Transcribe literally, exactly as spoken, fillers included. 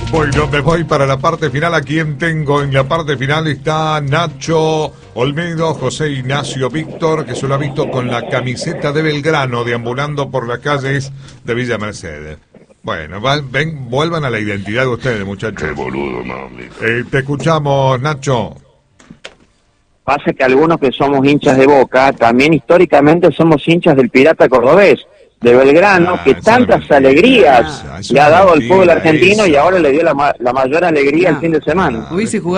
Bueno, me voy para la parte final. ¿A quién tengo? En la parte final está Nacho Olmedo, José Ignacio Víctor, que se lo ha visto con la camiseta de Belgrano, deambulando por las calles de Villa Mercedes. Bueno, va, ven, vuelvan a la identidad de ustedes, muchachos. Qué boludo, mami. Eh, te escuchamos, Nacho. Pasa que algunos que somos hinchas de Boca, también históricamente somos hinchas del Pirata Cordobés, de Belgrano, Ah, que tantas alegrías ah, le ha dado al mentira, fútbol argentino eso. y ahora le dio la, ma- la mayor alegría el fin de semana. Hubiese jugado